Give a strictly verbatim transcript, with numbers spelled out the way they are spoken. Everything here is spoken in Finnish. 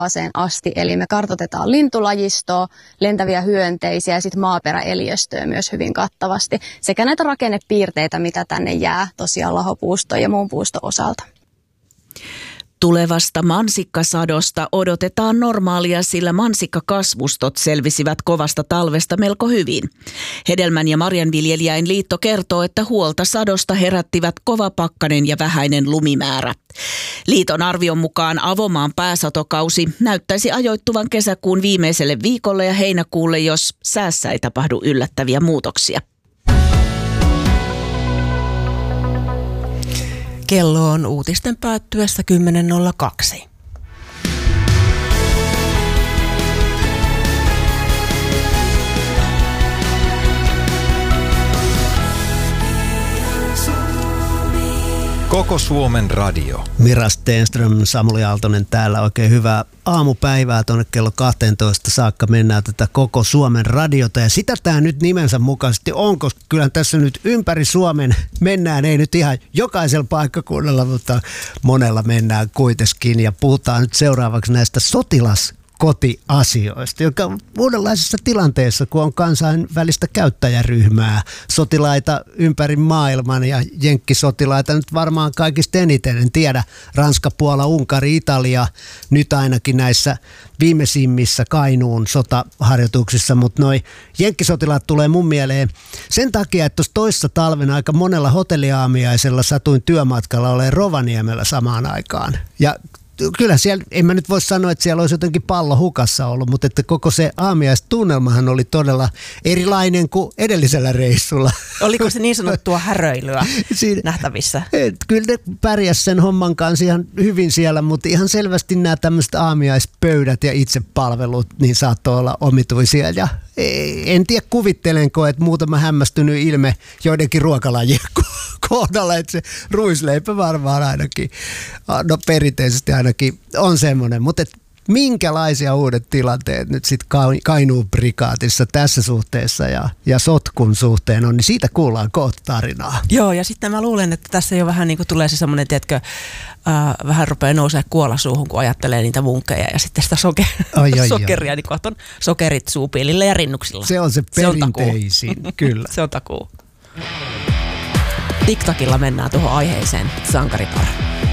asti, eli me kartoitetaan lintulajistoa, lentäviä hyönteisiä ja sitten maaperäeliöstöä myös hyvin kattavasti, sekä näitä rakennepiirteitä, mitä tänne jää tosiaan lahopuuston ja muun puuston osalta. Tulevasta mansikkasadosta odotetaan normaalia, sillä mansikkakasvustot selvisivät kovasta talvesta melko hyvin. Hedelmän- ja marjanviljelijäin liitto kertoo, että huolta sadosta herättivät kova pakkanen ja vähäinen lumimäärä. Liiton arvion mukaan avomaan pääsatokausi näyttäisi ajoittuvan kesäkuun viimeiselle viikolle ja heinäkuulle, jos säässä ei tapahdu yllättäviä muutoksia. Kello on uutisten päättyessä kymmenen nolla kaksi. Koko Suomen radio. Mira Stenström, Samuli Aaltonen täällä. Oikein hyvää aamupäivää tuonne kello kaksitoista saakka mennään tätä Koko Suomen radiota. Ja sitä tämä nyt nimensä mukaisesti on, koska kyllä tässä nyt ympäri Suomen mennään. Ei nyt ihan jokaisella paikkakunnalla, mutta monella mennään kuitenkin. Ja puhutaan nyt seuraavaksi näistä sotilas kotiasioista, joka on uudenlaisessa tilanteessa, kun on kansainvälistä käyttäjäryhmää, sotilaita ympäri maailman ja jenkkisotilaita nyt varmaan kaikista eniten, en tiedä, Ranska, Puola, Unkari, Italia, nyt ainakin näissä viimeisimmissä Kainuun sotaharjoituksissa, mutta noi jenkkisotilaat tulee mun mieleen sen takia, että tuossa toissa talvena aika monella hotelliaamiaisella satuin työmatkalla olemaan Rovaniemellä samaan aikaan, ja kyllä siellä, en mä nyt voi sanoa, että siellä olisi jotenkin pallo hukassa ollut, mutta että koko se aamiaistunnelmahan oli todella erilainen kuin edellisellä reissulla. Oliko se niin sanottua häröilyä Siin, nähtävissä? Et, kyllä ne pärjäs sen homman kanssa ihan hyvin siellä, mutta ihan selvästi nämä tämmöiset aamiaispöydät ja itsepalvelut niin saattoi olla omituisia. Ja en tiedä kuvittelenko, että muutama hämmästynyt ilme joidenkin ruokalajien kohdalla, että se ruisleipä varmaan ainakin, no perinteisesti ainakin on semmoinen, mutta minkälaisia uudet tilanteet nyt sitten Kainuun prikaatissa tässä suhteessa ja, ja sotkun suhteen on, niin siitä kuullaan kohta tarinaa. Joo, ja sitten mä luulen, että tässä jo vähän niin kuin tulee se semmoinen, tiedätkö, äh, vähän rupeaa nousee kuola suuhun, kun ajattelee niitä munkkeja ja sitten sitä soke- oi, oi, sokeria, oi. Niin kohta on sokerit suupiilillä ja rinnuksilla. Se on se perinteisin, se kyllä. Se on takuu. TikTokilla mennään tuohon aiheeseen, sankaritar.